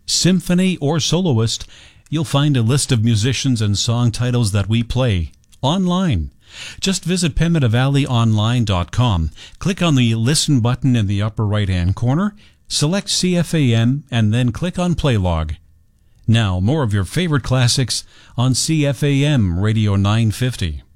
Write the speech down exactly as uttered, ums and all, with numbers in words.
symphony, or soloist, you'll find a list of musicians and song titles that we play online. Just visit pemmitte valley online dot com, click on the Listen button in the upper right-hand corner, select C F A M, and then click on Play Log. Now, more of your favorite classics on C F A M Radio nine fifty.